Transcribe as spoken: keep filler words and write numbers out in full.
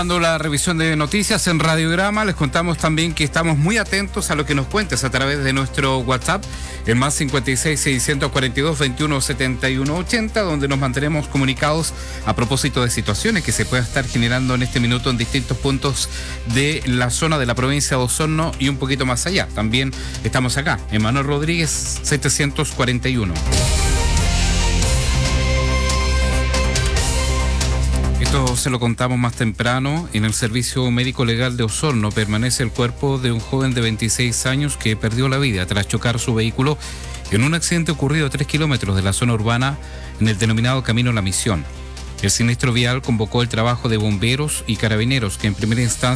Continuando la revisión de noticias en Radiograma, les contamos también que estamos muy atentos a lo que nos cuentes a través de nuestro WhatsApp, el más cincuenta y seis, seiscientos cuarenta y dos, veintiuno, setenta y uno, ochenta, donde nos mantenemos comunicados a propósito de situaciones que se puedan estar generando en este minuto en distintos puntos de la zona de la provincia de Osorno y un poquito más allá. También estamos acá, en Manuel Rodríguez, setecientos cuarenta y uno. Esto se lo contamos más temprano. En el Servicio Médico Legal de Osorno permanece el cuerpo de un joven de veintiséis años que perdió la vida tras chocar su vehículo en un accidente ocurrido a tres kilómetros de la zona urbana en el denominado Camino La Misión. El siniestro vial convocó el trabajo de bomberos y carabineros que en primera instancia